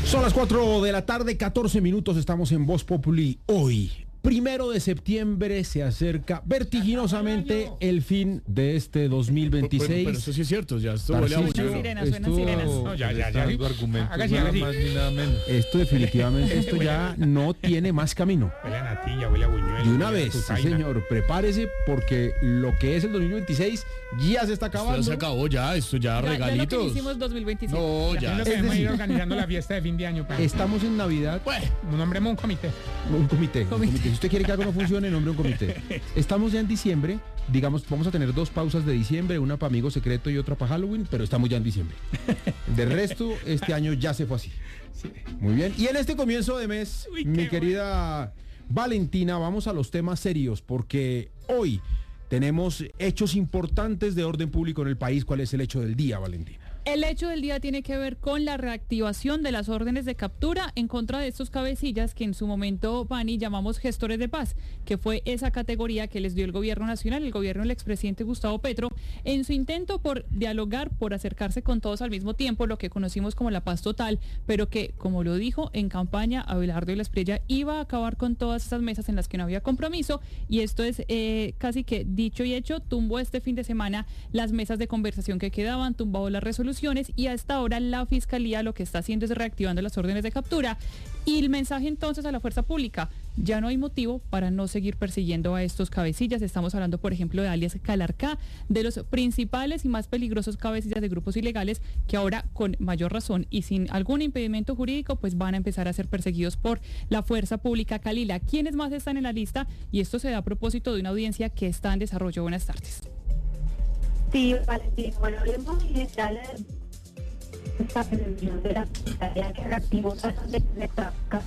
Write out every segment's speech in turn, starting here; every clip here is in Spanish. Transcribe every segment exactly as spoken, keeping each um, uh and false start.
Son las cuatro de la tarde, catorce minutos, estamos en Voz Populi. Hoy, primero de septiembre, se acerca vertiginosamente el fin de este dos mil veintiséis. Pero, pero eso sí es cierto, ya esto huele a Tarcisio, buñuelo. Suenan sirenas, esto- suenan sirenas. No, ya, ya, ya. Dando argumentos, Hágase, nada hágase. más ni nada menos. Esto definitivamente, esto ya no tiene más camino. Huele a natilla, huele a buñuelo. De una huele a vez, sí, tusaina. señor, prepárese porque lo que es el dos mil veintiséis ya se está Esto ya acabando. se acabó ya, esto ya, Ya, ya lo que regalitos. hicimos dos mil veintiséis. No, Ya ya. es lo que Es hemos decir- ido organizando la fiesta de fin de año. pa. Estamos en Navidad. Pues, Nombremos un comité. Un comité, un Comité. comité. Si usted quiere que algo no funcione, nombre un comité. Estamos ya en diciembre, digamos, vamos a tener dos pausas de diciembre, una para Amigo Secreto y otra para Halloween, pero estamos ya en diciembre. De resto, este año ya se fue así. Muy bien. Y en este comienzo de mes, Uy, qué mi bueno. querida Valentina, vamos a los temas serios, porque hoy tenemos hechos importantes de orden público en el país. ¿Cuál es el hecho del día, Valentina? El hecho del día tiene que ver con la reactivación de las órdenes de captura en contra de estos cabecillas que en su momento, Pani, llamamos gestores de paz, que fue esa categoría que les dio el gobierno nacional, el gobierno del expresidente Gustavo Petro, en su intento por dialogar, por acercarse con todos al mismo tiempo, lo que conocimos como la paz total, pero que, como lo dijo en campaña Abelardo de la Espriella, iba a acabar con todas esas mesas en las que no había compromiso, y esto es eh, casi que dicho y hecho, tumbó este fin de semana las mesas de conversación que quedaban, tumbó las resoluciones, y a esta hora la Fiscalía lo que está haciendo es reactivando las órdenes de captura. Y el mensaje entonces a la fuerza pública: ya no hay motivo para no seguir persiguiendo a estos cabecillas. Estamos hablando, por ejemplo, de alias Calarcá, de los principales y más peligrosos cabecillas de grupos ilegales que ahora, con mayor razón y sin algún impedimento jurídico, pues van a empezar a ser perseguidos por la fuerza pública. Calila, ¿quiénes más están en la lista? Y esto se da a propósito de una audiencia que está en desarrollo. Buenas tardes. Sí, Valentín, bueno, hablemos en general de esta televisión de la Fiscalía que reactivó las órdenes de captura.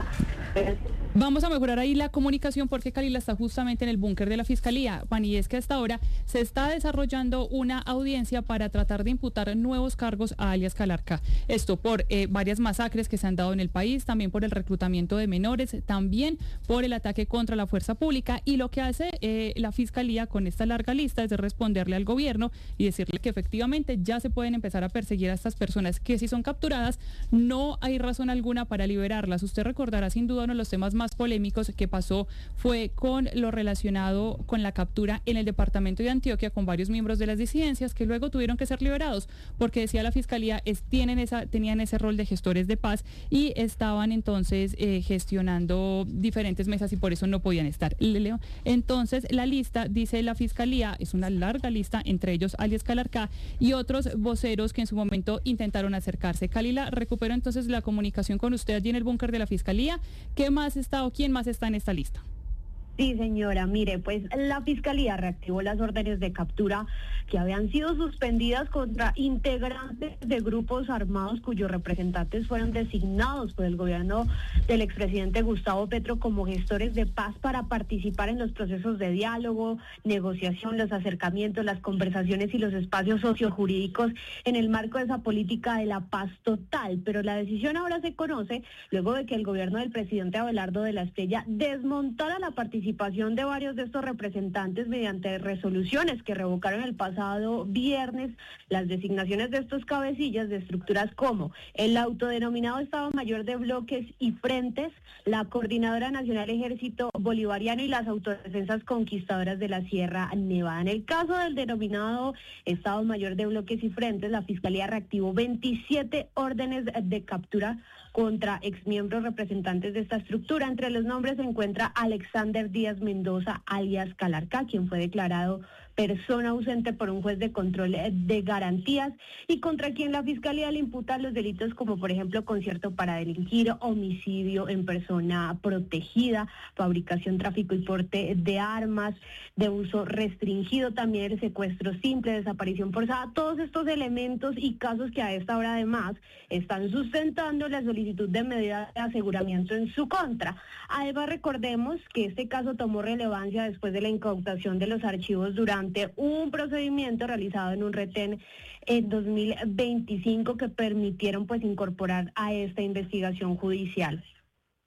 Vamos a mejorar ahí la comunicación porque Calila está justamente en el búnker de la Fiscalía. Juan, y es que hasta ahora se está desarrollando una audiencia para tratar de imputar nuevos cargos a alias Calarcá. Esto por eh, varias masacres que se han dado en el país, también por el reclutamiento de menores, también por el ataque contra la fuerza pública. Y lo que hace eh, la Fiscalía con esta larga lista es de responderle al gobierno y decirle que efectivamente ya se pueden empezar a perseguir a estas personas que, si son capturadas, no hay razón alguna para liberarlas. Usted recordará sin duda uno de los temas más polémicos que pasó fue con lo relacionado con la captura en el departamento de Antioquia con varios miembros de las disidencias que luego tuvieron que ser liberados porque, decía la Fiscalía, es, tienen esa, tenían ese rol de gestores de paz y estaban entonces eh, gestionando diferentes mesas y por eso no podían estar. Leo. Entonces la lista, dice la Fiscalía, es una larga lista, entre ellos alias Calarcá y otros voceros que en su momento intentaron acercarse. Calila, recupero entonces la comunicación con usted allí en el búnker de la Fiscalía. ¿Qué más está o quién más está en esta lista? Sí, señora, mire, pues la Fiscalía reactivó las órdenes de captura que habían sido suspendidas contra integrantes de grupos armados cuyos representantes fueron designados por el gobierno del expresidente Gustavo Petro como gestores de paz para participar en los procesos de diálogo, negociación, los acercamientos, las conversaciones y los espacios sociojurídicos en el marco de esa política de la paz total. Pero la decisión ahora se conoce luego de que el gobierno del presidente Abelardo de la Espriella desmontara la participación participación de varios de estos representantes mediante resoluciones que revocaron el pasado viernes las designaciones de estos cabecillas de estructuras como el autodenominado Estado Mayor de Bloques y Frentes, la Coordinadora Nacional Ejército Bolivariano y las Autodefensas Conquistadoras de la Sierra Nevada. En el caso del denominado Estado Mayor de Bloques y Frentes, la Fiscalía reactivó veintisiete órdenes de captura contra exmiembros representantes de esta estructura. Entre los nombres se encuentra Alexander Díaz Mendoza, alias Calarcá, quien fue declarado persona ausente por un juez de control de garantías y contra quien la Fiscalía le imputa los delitos como, por ejemplo, concierto para delinquir, homicidio en persona protegida, fabricación, tráfico y porte de armas de uso restringido, también el secuestro simple, desaparición forzada. Todos estos elementos y casos que a esta hora además están sustentando la solicitud de medida de aseguramiento en su contra. Además, recordemos que este caso tomó relevancia después de la incautación de los archivos durante un procedimiento realizado en un retén en dos mil veinticinco que permitieron pues incorporar a esta investigación judicial.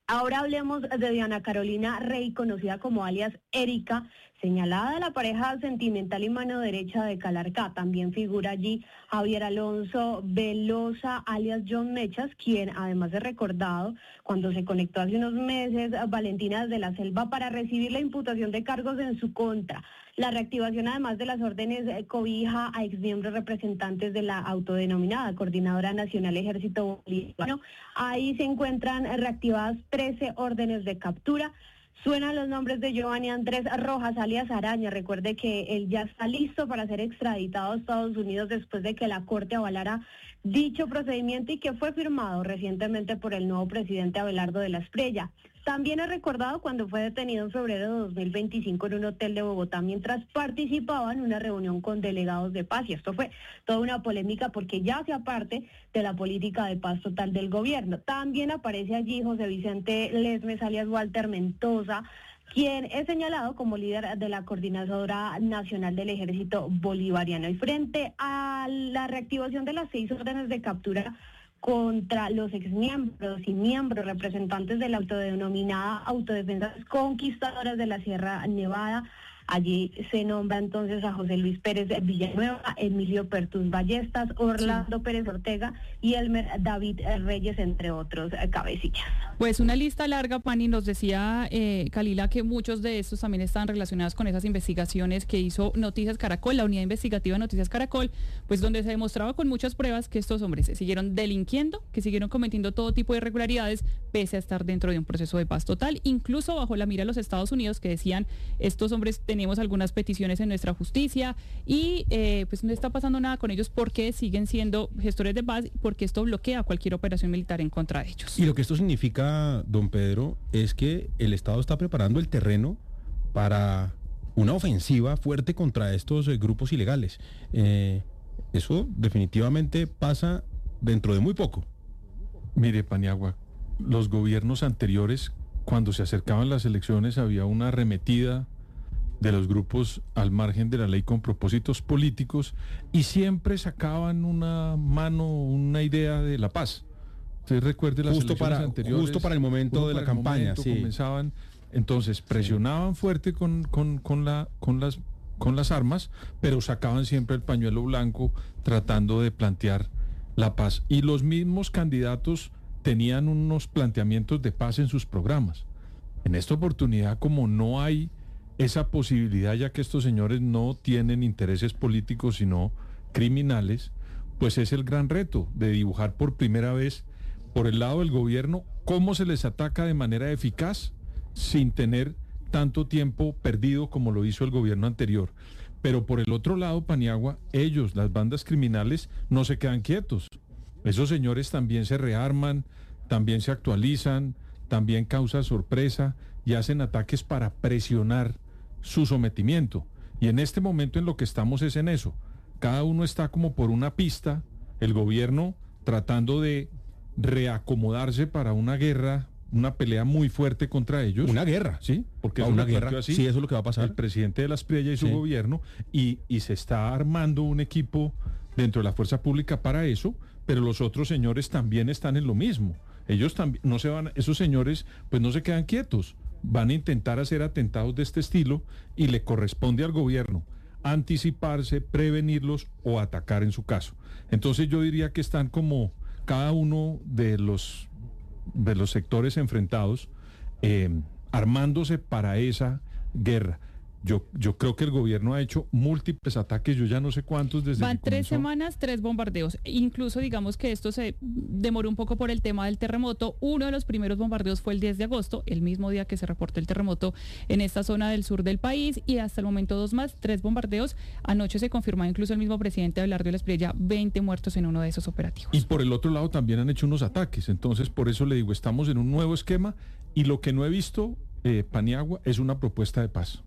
Ahora hablemos de Diana Carolina Rey, conocida como alias Erika, señalada de la pareja sentimental y mano derecha de Calarcá. También figura allí Javier Alonso Velosa, alias John Mechas, quien además de recordado cuando se conectó hace unos meses Valentina de la Selva para recibir la imputación de cargos en su contra. La reactivación, además de las órdenes, cobija a exmiembros representantes de la autodenominada Coordinadora Nacional Ejército Bolivariano. Ahí se encuentran reactivadas trece órdenes de captura. Suenan los nombres de Giovanni Andrés Rojas, alias Araña. Recuerde que él ya está listo para ser extraditado a Estados Unidos después de que la Corte avalara dicho procedimiento y que fue firmado recientemente por el nuevo presidente Abelardo de la Espriella. También es recordado cuando fue detenido en febrero de dos mil veinticinco en un hotel de Bogotá mientras participaba en una reunión con delegados de paz. Y esto fue toda una polémica porque ya hacía parte de la política de paz total del gobierno. También aparece allí José Vicente Lesmes, alias Walter Mendoza, quien es señalado como líder de la Coordinadora Nacional del Ejército Bolivariano. Y frente a la reactivación de las seis órdenes de captura contra los exmiembros y miembros representantes de la autodenominada Autodefensas Conquistadoras de la Sierra Nevada, allí se nombra entonces a José Luis Pérez Villanueva, Emilio Pertus Ballestas, Orlando sí. Pérez Ortega y Elmer David Reyes, entre otros eh, cabecillas. Pues una lista larga, Pani. Nos decía eh, Kalila que muchos de estos también están relacionados con esas investigaciones que hizo Noticias Caracol, la unidad investigativa de Noticias Caracol, pues donde se demostraba con muchas pruebas que estos hombres siguieron delinquiendo, que siguieron cometiendo todo tipo de irregularidades, pese a estar dentro de un proceso de paz total, incluso bajo la mira de los Estados Unidos, que decían, estos hombres tenemos algunas peticiones en nuestra justicia y eh, pues no está pasando nada con ellos porque siguen siendo gestores de paz, porque esto bloquea cualquier operación militar en contra de ellos. Y lo que esto significa, don Pedro, es que el Estado está preparando el terreno para una ofensiva fuerte contra estos eh, grupos ilegales. Eh, eso definitivamente pasa dentro de muy poco. Mire, Paniagua, los gobiernos anteriores, cuando se acercaban las elecciones, había una arremetida de los grupos al margen de la ley con propósitos políticos y siempre sacaban una mano, una idea de la paz. Usted recuerde las justo elecciones para, anteriores. Justo para el momento justo de la para el campaña, momento, sí. Comenzaban, entonces presionaban sí. fuerte con, con, con, la, con, las, con las armas, pero sacaban siempre el pañuelo blanco tratando de plantear la paz. Y los mismos candidatos tenían unos planteamientos de paz en sus programas. En esta oportunidad, como no hay esa posibilidad, ya que estos señores no tienen intereses políticos sino criminales, pues es el gran reto de dibujar por primera vez por el lado del gobierno cómo se les ataca de manera eficaz sin tener tanto tiempo perdido como lo hizo el gobierno anterior. Pero por el otro lado, Paniagua, ellos, las bandas criminales, no se quedan quietos. Esos señores también se rearman, también se actualizan, también causan sorpresa y hacen ataques para presionar su sometimiento. Y en este momento en lo que estamos es en eso. Cada uno está como por una pista, el gobierno tratando de reacomodarse para una guerra, una pelea muy fuerte contra ellos. Una guerra. Sí, porque es una una guerra. así, sí, eso es lo que va a pasar. El presidente de la Espriella y su sí. gobierno, y, y se está armando un equipo dentro de la fuerza pública para eso, pero los otros señores también están en lo mismo. Ellos también no se van, esos señores pues no se quedan quietos. Van a intentar hacer atentados de este estilo y le corresponde al gobierno anticiparse, prevenirlos o atacar en su caso. Entonces yo diría que están como cada uno de los, de los sectores enfrentados eh, armándose para esa guerra. Yo, yo creo que el gobierno ha hecho múltiples ataques, yo ya no sé cuántos desde Van que tres comenzó. semanas, tres bombardeos. Incluso digamos que esto se demoró un poco por el tema del terremoto. Uno de los primeros bombardeos fue el diez de agosto, el mismo día que se reportó el terremoto en esta zona del sur del país, y hasta el momento dos más, tres bombardeos. Anoche se confirmó incluso el mismo presidente Abelardo de la Espriella, veinte muertos en uno de esos operativos. Y por el otro lado también han hecho unos ataques, entonces por eso le digo, estamos en un nuevo esquema y lo que no he visto, eh, Paniagua, es una propuesta de paz.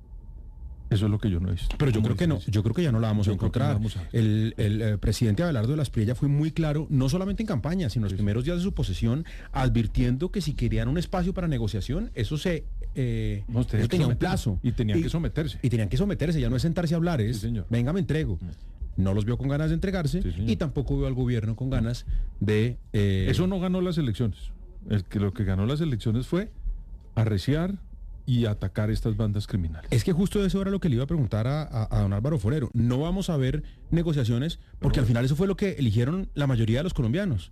Eso es lo que yo no he visto. Pero yo creo que no, yo creo que ya no la vamos Yo a creo que no encontrar. la vamos a ver. El, el eh, presidente Abelardo de la Espriella fue muy claro, no solamente en campaña, sino en los primeros días de su posesión, advirtiendo que si querían un espacio para negociación, eso se eh, No, tenía eso que tenía un someterse. plazo. Y tenían que someterse. Y tenían que someterse, ya no es sentarse a hablar, es, Sí, señor. venga, me entrego. No los vio con ganas de entregarse Sí, señor. y tampoco vio al gobierno con ganas de... eh, Eso no ganó las elecciones. El que lo que ganó las elecciones fue arreciar y atacar estas bandas criminales. Es que justo eso era lo que le iba a preguntar a, a, a don Álvaro Forero. No vamos a ver negociaciones porque no. Al final eso fue lo que eligieron la mayoría de los colombianos.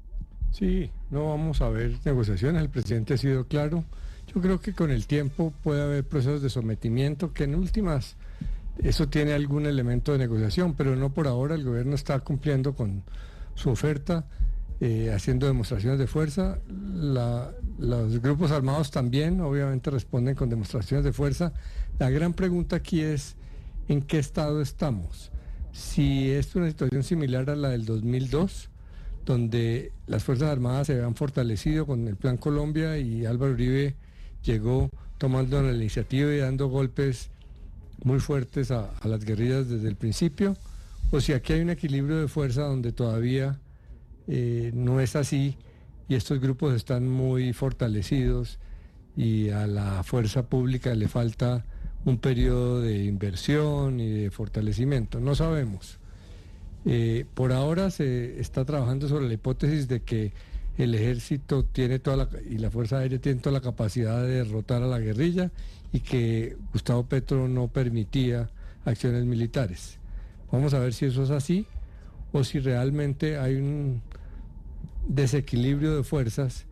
Sí, no vamos a ver negociaciones, el presidente ha sido claro. Yo creo que con el tiempo puede haber procesos de sometimiento que en últimas eso tiene algún elemento de negociación, pero no por ahora. El gobierno está cumpliendo con su oferta, eh, haciendo demostraciones de fuerza. La, los grupos armados también obviamente responden con demostraciones de fuerza. La gran pregunta aquí es ¿en qué estado estamos? Si es una situación similar a la del dos mil dos, donde las Fuerzas Armadas se habían fortalecido con el Plan Colombia y Álvaro Uribe llegó tomando la iniciativa y dando golpes muy fuertes a, a las guerrillas desde el principio, o si aquí hay un equilibrio de fuerza donde todavía eh, no es así y estos grupos están muy fortalecidos y a la fuerza pública le falta un periodo de inversión y de fortalecimiento. No sabemos. Eh, por ahora se está trabajando sobre la hipótesis de que el ejército tiene toda la, y la Fuerza Aérea tiene toda la capacidad de derrotar a la guerrilla y que Gustavo Petro no permitía acciones militares. Vamos a ver si eso es así o si realmente hay un desequilibrio de fuerzas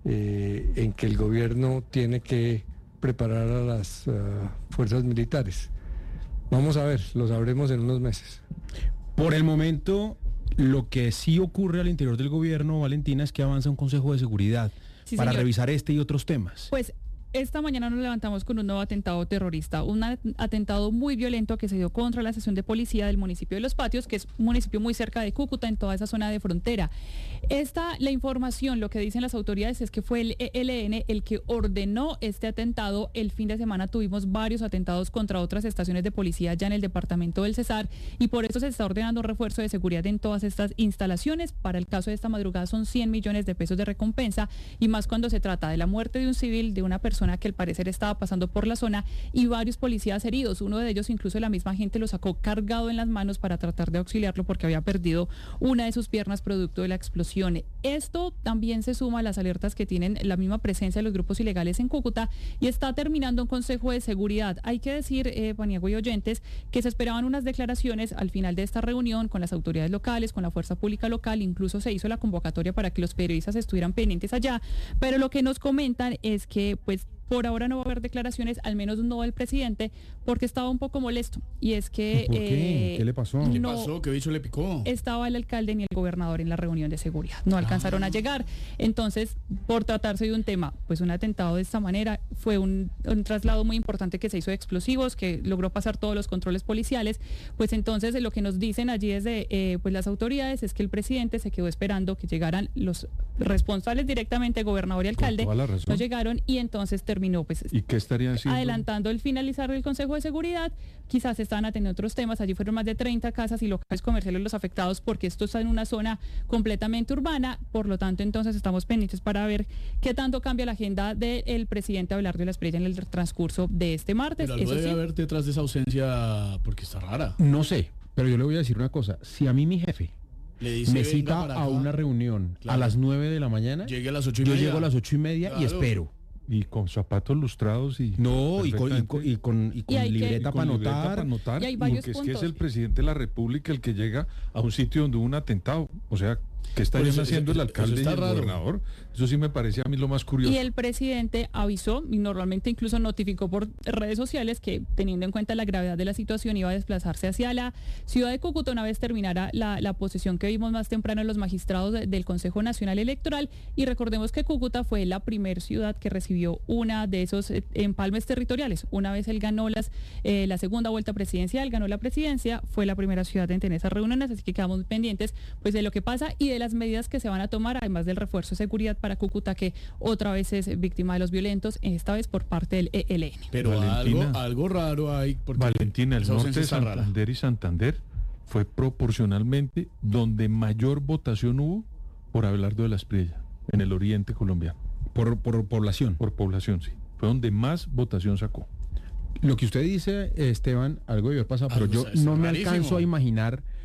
eh, en que el gobierno tiene que preparar a las uh, fuerzas militares. Vamos a ver, lo sabremos en unos meses. Por el momento, lo que sí ocurre al interior del gobierno, Valentina, es que avanza un Consejo de Seguridad sí, para señor. revisar este y otros temas. Pues esta mañana nos levantamos con un nuevo atentado terrorista, un atentado muy violento que se dio contra la estación de policía del municipio de Los Patios, que es un municipio muy cerca de Cúcuta, en toda esa zona de frontera. Esta, la información, lo que dicen las autoridades es que fue el E L N el que ordenó este atentado. El fin de semana tuvimos varios atentados contra otras estaciones de policía ya en el departamento del Cesar y por eso se está ordenando un refuerzo de seguridad en todas estas instalaciones. Para el caso de esta madrugada son cien millones de pesos de recompensa y más cuando se trata de la muerte de un civil, de una persona que al parecer estaba pasando por la zona y varios policías heridos. Uno de ellos, incluso la misma gente lo sacó cargado en las manos para tratar de auxiliarlo porque había perdido una de sus piernas producto de la explosión. Esto también se suma a las alertas que tienen la misma presencia de los grupos ilegales en Cúcuta y está terminando un Consejo de Seguridad. Hay que decir, eh, Paniagua y oyentes, que se esperaban unas declaraciones al final de esta reunión con las autoridades locales, con la fuerza pública local, incluso se hizo la convocatoria para que los periodistas estuvieran pendientes allá, pero lo que nos comentan es que pues por ahora no va a haber declaraciones, al menos no del presidente, porque estaba un poco molesto. Y es que... ¿Por qué? Eh, ¿Qué le pasó? No, ¿Qué pasó? ¿Qué bicho le picó? Estaba el alcalde ni el gobernador en la reunión de seguridad. No alcanzaron ah. a llegar. Entonces, por tratarse de un tema, pues un atentado de esta manera, fue un, un traslado muy importante que se hizo de explosivos, que logró pasar todos los controles policiales. Pues entonces, lo que nos dicen allí desde eh, pues las autoridades es que el presidente se quedó esperando que llegaran los responsables directamente, gobernador y alcalde. No llegaron y entonces terminó terminó pues ¿Y qué estarían haciendo? adelantando el finalizar del Consejo de Seguridad. Quizás estaban atendiendo otros temas. Allí fueron más de treinta casas y locales comerciales los afectados porque esto está en una zona completamente urbana. Por lo tanto, entonces estamos pendientes para ver qué tanto cambia la agenda del presidente Abelardo de la Espriella en el transcurso de este martes. Pero algo Eso debe sí, haber detrás de esa ausencia porque está rara. No sé, pero yo le voy a decir una cosa. Si a mí mi jefe Le dice, me venga cita para a acá, una reunión claro, a las nueve de la mañana, llegue a las ocho y yo media. llego a las ocho y media Claro. y espero. Y con zapatos lustrados y... No, y con, y con, y con, y con Y hay que- libreta y con para libreta anotar. para anotar, Y hay varios porque es que puntos. es el presidente de la República el que llega a un sitio donde hubo un atentado. O sea, ¿qué estarían Pues eso- haciendo eso- el alcalde eso y está el raro. gobernador? Eso sí me parece a mí lo más curioso. Y el presidente avisó y normalmente incluso notificó por redes sociales que teniendo en cuenta la gravedad de la situación iba a desplazarse hacia la ciudad de Cúcuta una vez terminara la, la posesión que vimos más temprano en los magistrados de- del Consejo Nacional Electoral. Y recordemos que Cúcuta fue la primer ciudad que recibió una de esos eh, empalmes territoriales. Una vez él ganó las eh, la segunda vuelta presidencial, ganó la presidencia, fue la primera ciudad en tener esas reuniones, así que quedamos pendientes pues de lo que pasa y de las medidas que se van a tomar, además del refuerzo de seguridad para Cúcuta, que otra vez es víctima de los violentos, esta vez por parte del E L N. Pero Valentina. algo, algo raro hay. Porque Valentina, el esa norte ausencia de está rara. Santander y Santander fue proporcionalmente donde mayor votación hubo por Abelardo de la Espriella, en el oriente colombiano. Por, por población. Por población, sí. Fue donde más votación sacó. Lo que usted dice, Esteban, algo debió haber pasado, pero Algo yo está- está no me rarísimo. alcanzo a imaginar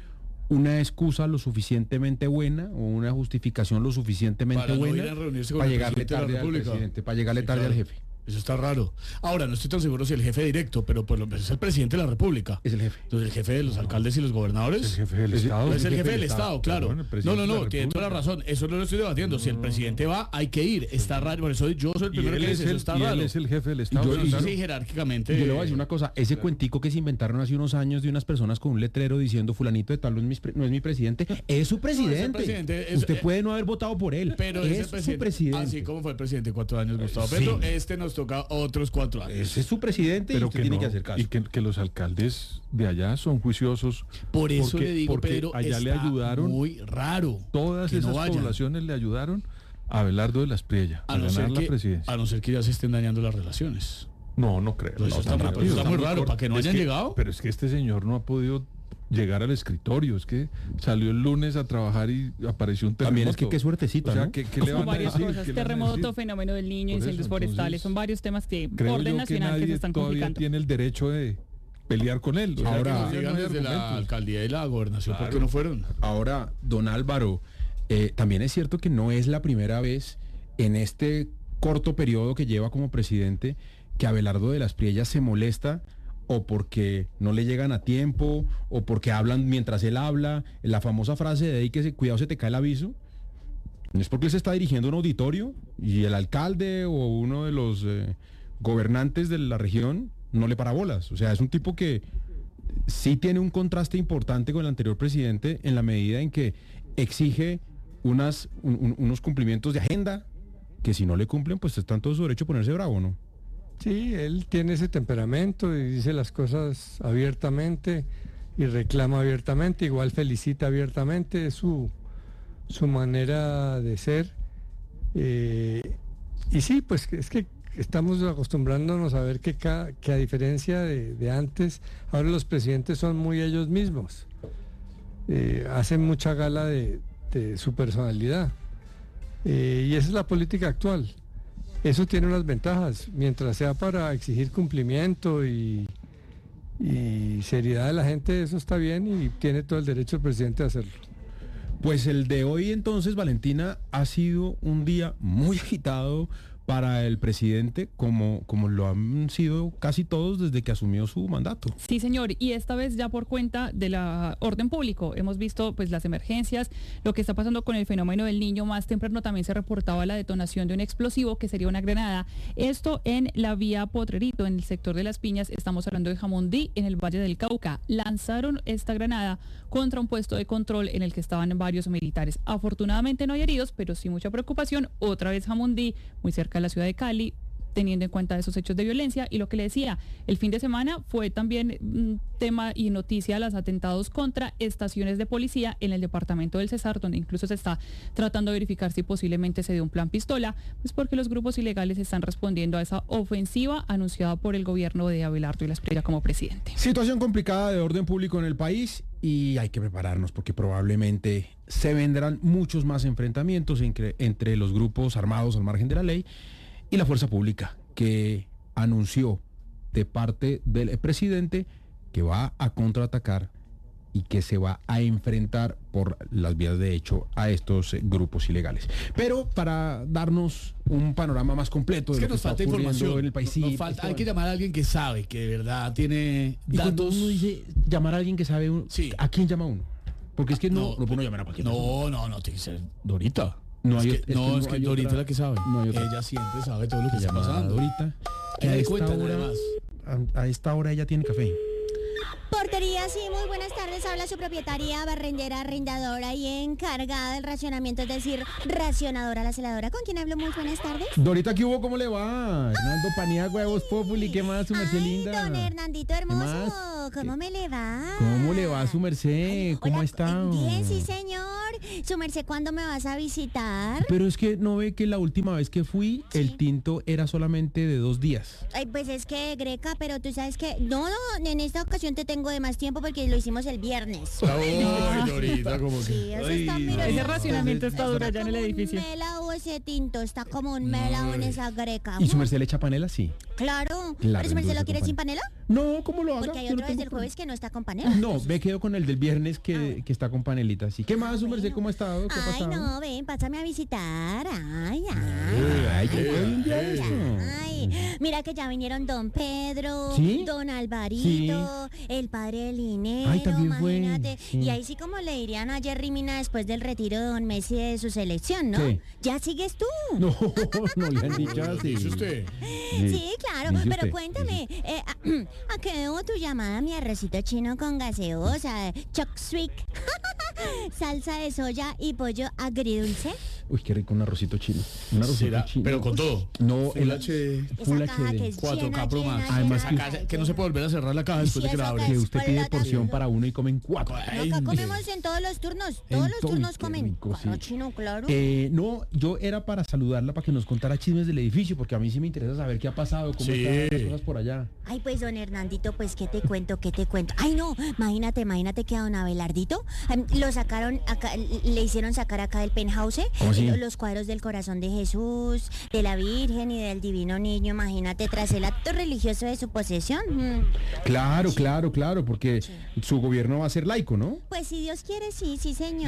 una excusa lo suficientemente buena o una justificación lo suficientemente Para no buena ir a reunirse con para el llegarle presidente de la tarde al República. presidente, para llegarle Sí, tarde claro. al jefe. Eso está raro. Ahora, no estoy tan seguro si el jefe directo, pero por lo menos es el presidente de la República. Es el jefe. Entonces, el jefe de los alcaldes y los gobernadores. El jefe del Es- Estado. Es el jefe del Estado, claro. Bueno, el No, presidente no, de no, la tiene toda la República. razón. Eso no lo estoy debatiendo. Si el presidente va, hay que ir. Está raro. Por eso yo soy el Y primero él que es dice, el, eso está y raro. él es el jefe del Estado. yo- Pero y no sé yo- si jerárquicamente. Y yo le voy a decir una cosa, ese cuentico que se inventaron hace unos años de unas personas con un letrero diciendo fulanito de tal no es mi, pre- no es mi presidente, es su presidente. presidente, es- Usted eh, puede no haber votado por él, Pero es es el su presidente, presidente. así como fue el presidente cuatro años, Gustavo Sí. Petro, este nos toca otros cuatro años. Ese es su presidente y Pero usted que tiene no, que hacer caso. y que, que los alcaldes de allá son juiciosos. Por eso porque- le digo, porque Pedro, allá le está ayudaron, muy raro. todas que no esas vayan. poblaciones le ayudaron a Abelardo de la Espriella a, A no, ganar ser la que, presidencia. a no ser que ya se estén dañando las relaciones. No, no creo. Pues no, eso está tan muy- rápido. eso está muy raro, corto. para que no Es hayan llegado. Pero es que este señor no ha podido llegar al escritorio. Es que salió el lunes a trabajar y apareció un terremoto. También es que qué suertecita, O sea, ¿no? ¿qué, qué le Son van a varias decir? cosas, ¿Qué le van a terremoto, decir? fenómeno del niño, Por incendios eso, forestales, entonces, son varios temas que Creo orden yo que nacional que, nadie se están todavía complicando. tiene el derecho de pelear con él. O sea, Ahora- que Ahora, no digan hay desde la argumentos. alcaldía y la gobernación, ¿por Claro. qué no fueron? Ahora, don Álvaro, eh, también es cierto que no es la primera vez en este corto periodo que lleva como presidente que Abelardo de la Espriella se molesta o porque no le llegan a tiempo o porque hablan mientras él habla. La famosa frase de ahí que se, cuidado se te cae el aviso. No es porque él se está dirigiendo a un auditorio y el alcalde o uno de los eh, gobernantes de la región no le para bolas. O sea, es un tipo que sí tiene un contraste importante con el anterior presidente en la medida en que exige unas, un- un- unos cumplimientos de agenda que si no le cumplen, pues está en todo su derecho a ponerse bravo, ¿no? Sí, él tiene ese temperamento y dice las cosas abiertamente y reclama abiertamente, igual felicita abiertamente, es su, su manera de ser. Eh, y sí, pues es que estamos acostumbrándonos a ver que, ca- que a diferencia de, de antes, ahora los presidentes son muy ellos mismos. Eh, hacen mucha gala de, de su personalidad. Eh, y esa es la política actual. Eso tiene unas ventajas, mientras sea para exigir cumplimiento y, y seriedad de la gente, eso está bien y tiene todo el derecho el presidente a hacerlo. Pues el de hoy entonces, Valentina, ha sido un día muy agitado para el presidente, como, como lo han sido casi todos desde que asumió su mandato. Sí, señor, y esta vez ya por cuenta de la orden público. Hemos visto pues las emergencias, lo que está pasando con el fenómeno del niño. Más temprano también se reportaba la detonación de un explosivo que sería una granada. Esto en la vía Potrerito, en el sector de Las Piñas. Estamos hablando de Jamundí, en el Valle del Cauca. Lanzaron esta granada contra un puesto de control en el que estaban varios militares. Afortunadamente no hay heridos, pero sí mucha preocupación. Otra vez Jamundí, muy cerca de la ciudad de Cali, teniendo en cuenta esos hechos de violencia. Y lo que le decía, el fin de semana fue también un tema y noticia los atentados contra estaciones de policía en el departamento del Cesar, donde incluso se está tratando de verificar si posiblemente se dio un plan pistola, pues porque los grupos ilegales están respondiendo a esa ofensiva anunciada por el gobierno de Abelardo de la Espriella como presidente. Situación complicada de orden público en el país y hay que prepararnos porque probablemente se vendrán muchos más enfrentamientos entre, entre los grupos armados al margen de la ley y la fuerza pública, que anunció de parte del presidente que va a contraatacar y que se va a enfrentar por las vías de hecho a estos eh, grupos ilegales. Pero para darnos un panorama más completo Es de que lo que nos está falta ocurriendo información. en el país. Nos- Sí, nos falta- esto- hay que llamar a alguien que sabe, que de verdad tiene y cuando datos. uno dice llamar a alguien que sabe, uno, Sí. ¿a quién llama uno? Porque es que no, No, no, puede uno llamar a cualquier persona. No, no, no, tiene que ser Dorita. No es hay que, ot- es que no, no es que hay Dorita otra- es la que sabe. no hay otra. Ella siempre sabe todo lo que está Llamada pasando. ahorita. Que a Ella esta cuenta, hora, además. a, a esta hora ella tiene café. Portería, sí, muy buenas tardes. Habla su propietaria, barrendera, arrendadora y encargada del racionamiento, es decir, racionadora, la celadora. ¿Con quién hablo? Muy buenas tardes. Dorita, ¿qué hubo? ¿Cómo le va? Hernando Paniagua, huevos Populi, ¿qué más, su merced Ay, linda? don Hernandito hermoso, más? ¿cómo me le va? ¿Cómo le va, su merced? Ay, ¿Cómo hola, ha estado? Bien, sí, señor. Su merced, ¿cuándo me vas a visitar? Pero es que no ve que la última vez que fui, Sí. el tinto era solamente de dos días. Ay, pues es que, Greca, pero tú sabes que... No, no, en esta ocasión te tengo de más tiempo porque lo hicimos el viernes. Ay, Dorita, como que. Sí, eso está, mira, Ese no, racionamiento está duro allá en el como edificio. un melao ese tinto, está como un melao en esa Greca. ¿Y su merced le echa panela? Sí. Claro. Claro, ¿Pero su merced dulce lo con quiere pan- sin panela? No, ¿cómo lo haga? Porque hay Yo no otro desde tengo el problema. jueves que no está con panela. No, me quedo con el del viernes que, Ah. que está con panelita. Sí. ¿Qué más, su merced? bueno. ¿Cómo ha estado? ¿Qué ha Ay, pasado? no, ven, pásame a visitar. Ay, Eh, ay. ay, ¿qué fue un día de eso? Ay, mira que ya vinieron don Pedro, ¿Sí? don Alvarito, el padre del dinero, Ay, también fue, imagínate. sí. Y ahí sí como le dirían a Jerry Mina después del retiro de don Messi de su selección, ¿no? ¿Qué? Ya sigues tú. No, no le han dicho así. ¿Dice usted? Sí, claro, Dice pero usted, cuéntame, eh, ¿a, a qué debo tu llamada, mi arrocito chino con gaseosa, choc sweet, salsa de soya y pollo agridulce? Uy, qué rico un arrocito chino. Un arrocito ¿Será? chino. Pero con todo. No, Full el H D, Full Esa caja H D. que es cuatro K llena, Pro llena, Max. Además llena, que- llena, Acá- que no se puede volver a cerrar la caja Y después de si que la eso abren. que es usted por pide la porción tarde. para uno y comen cuatro. Ay, Acá no. comemos en todos los turnos, En todos los todo, turnos qué comen. rico, Claro, sí. chino, claro. Eh, no, yo era para saludarla para que nos contara chismes del edificio, porque a mí sí me interesa saber qué ha pasado, cómo Sí. están las cosas por allá. Ay, pues don Hernandito, pues qué te cuento, qué te cuento. Ay, no, imagínate, imagínate que a don Abelardito em, lo sacaron acá, le hicieron sacar acá del penthouse, eh, ¿Cómo así? lo- los cuadros del corazón de Jesús, de la Virgen y del Divino Niño, imagínate, tras el acto religioso de su posesión. Mm. Claro, claro, claro, porque su gobierno va a ser laico, ¿no? Pues si Dios quiere, sí, sí, señor.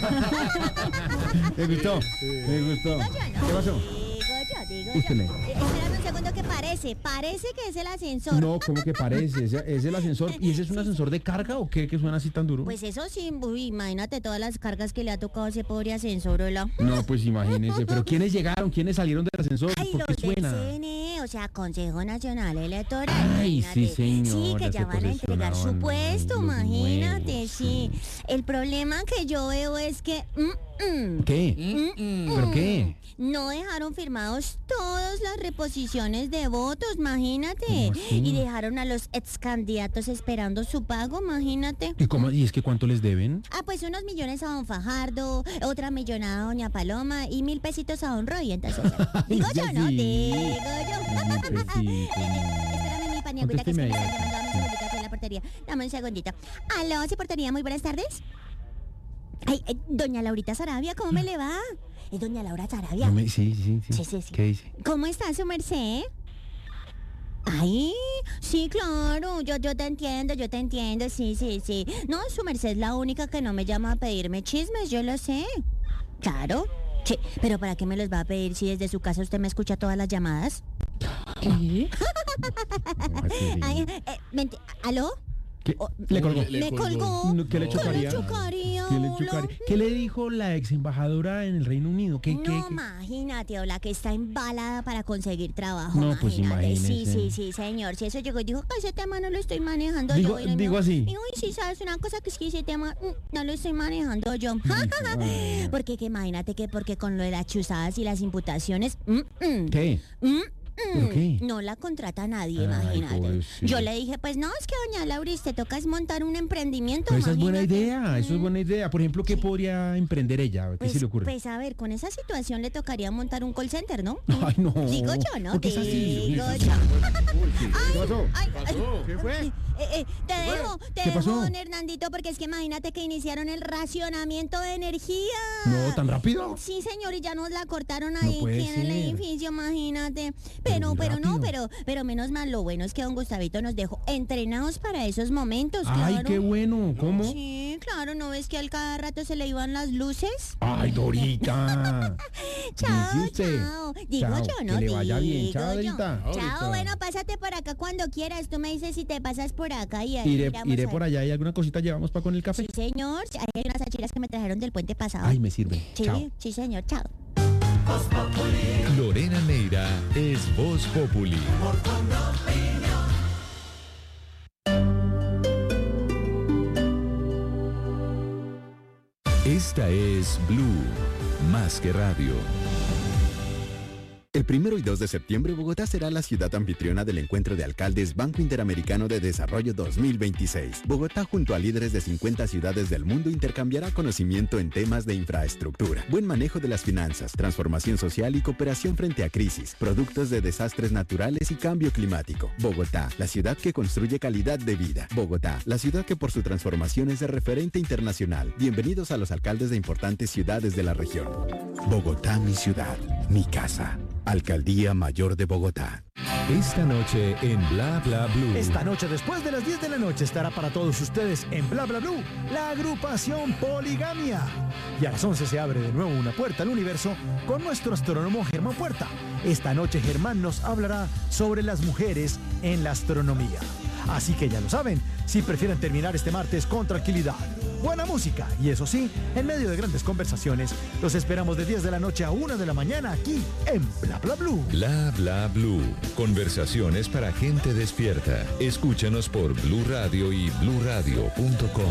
Me gustó, me gustó. ¿Qué pasó? Digo yo, digo yo. Ústele. Eh, espérame un segundo que parece, parece que es el ascensor. No, ¿cómo que parece? ¿Es, es el ascensor? ¿Y ese es un ascensor de carga o qué? ¿Que suena así tan duro? Pues eso sí, uy, imagínate todas las cargas que le ha tocado a ese pobre ascensor, hola. No, pues imagínese. ¿Pero quiénes llegaron? ¿Quiénes salieron del ascensor? Ay, ¿Por los qué del suena? C N E, o sea, Consejo Nacional Electoral. Ay, sí, imagínate. Sí, señora, que ya se van a entregar su posesionaban puesto, los imagínate, nuevos, sí. El problema que yo veo es que... mm, mm, ¿Qué? mm, ¿Pero mm, qué? No dejaron firmados todas las reposiciones de votos, imagínate. ¿Cómo así? Y dejaron a los ex candidatos esperando su pago, imagínate. ¿Y, cómo, ¿Y es que cuánto les deben? Ah, pues unos millones a don Fajardo, otra millonada a doña Paloma y mil pesitos a don Roy. Entonces, digo yo, ¿no? Sí. Digo yo. Mil pesitos, Espérame, mi paniagüita, que es que Contésteme me ahí. están llamando. Dame un segundito aquí en la portería. Dame un segundito. Aló, ¿sí portería? Muy buenas tardes. Ay, eh, doña Laurita Sarabia, ¿cómo me le va? Es doña Laura Sarabia. No me- sí, sí, sí, Sí, sí, sí. ¿Qué dice? ¿Cómo está su merced? Ay, sí, claro, yo, yo te entiendo, yo te entiendo, sí, sí, sí. No, su merced es la única que no me llama a pedirme chismes, yo lo sé. Claro, sí, pero ¿para qué me los va a pedir si desde su casa usted me escucha todas las llamadas? ¿Qué? No, así, Ay, eh, menti- ¿Aló? ¿Qué? Oh, Le colgó. Le me colgó. colgó. No, ¿qué le ¿Qué chocaría? le chocaría, ¿Qué le hola? chocaría? ¿Qué le dijo la ex embajadora en el Reino Unido? ¿Qué, No, qué, qué? imagínate, o la que está embalada para conseguir trabajo. No, pues imagínate. Sí, imagínese. sí, sí, señor. Si eso llegó y dijo, "Ay, ese tema no lo estoy manejando Digo- yo. Y me digo dijo, así. Y, uy, sí, sabes una cosa que es que ese tema mm, no lo estoy manejando yo. Ay. Porque que imagínate que porque con lo de las chuzadas y las imputaciones, mm, mm, ¿Qué? mm, mm, ¿Pero qué? no la contrata nadie, Ay, imagínate. pobrecito. Yo le dije, pues no, es que doña Lauris, te toca es montar un emprendimiento. Pero esa es buena imagínate. idea, eso es Mm. buena idea. Por ejemplo, ¿qué podría emprender ella? ¿Qué Pues, se le ocurre? pues a ver, con esa situación le tocaría montar un call center, ¿no? Ay, no. Digo yo, ¿no? ¿Por qué es así? Digo Uy, yo. ¿Qué pasó? Ay, ay, ¿Qué fue? eh, eh, te dejo, te ¿Qué dejo, pasó? don Hernandito, porque es que imagínate que iniciaron el racionamiento de energía. No, ¿tan rápido? Sí, señor, y ya nos la cortaron No ahí puede aquí en el ser. edificio, imagínate. Pero Pero, muy pero no, rápido. pero, pero menos mal, lo bueno es que don Gustavito nos dejó entrenados para esos momentos, Ay, claro. qué bueno. ¿Cómo? Sí, claro, ¿no ves que al cada rato se le iban las luces? Ay, Dorita. Chao, Dice usted. chao. Digo Chao, yo, ¿no? que le vaya bien. Digo Chao, yo. Dorita. Ahorita. Chao, bueno, pásate por acá cuando quieras. Tú me dices si te pasas por acá y ahí Iré, miramos iré a por ver. allá y alguna cosita llevamos para con el café. Sí, señor. Hay unas achiras que me trajeron del puente pasado. Ay, me sirve. sí, Chao. sí, señor. Chao. Lorena Neira es Voz Populi. Esta es Blue, más que radio. El primero y dos de septiembre, Bogotá será la ciudad anfitriona del Encuentro de Alcaldes Banco Interamericano de Desarrollo dos mil veintiséis. Bogotá, junto a líderes de cincuenta ciudades del mundo, intercambiará conocimiento en temas de infraestructura, buen manejo de las finanzas, transformación social y cooperación frente a crisis, productos de desastres naturales y cambio climático. Bogotá, la ciudad que construye calidad de vida. Bogotá, la ciudad que por su transformación es de referente internacional. Bienvenidos a los alcaldes de importantes ciudades de la región. Bogotá, mi ciudad, mi casa. Alcaldía Mayor de Bogotá. Esta noche en Bla Bla Blue. Esta noche, después de las diez de la noche, estará para todos ustedes en Bla Bla Blue la agrupación Poligamia. Y a las once se abre de nuevo una puerta al universo con nuestro astrónomo Germán Puerta. Esta noche Germán nos hablará sobre las mujeres en la astronomía. Así que ya lo saben, si prefieren terminar este martes con tranquilidad, buena música y eso sí, en medio de grandes conversaciones, los esperamos de diez de la noche a una de la mañana aquí en Bla Bla Blue. Bla Bla Blue. Conversaciones para gente despierta. Escúchanos por Blue Radio y blue radio punto com.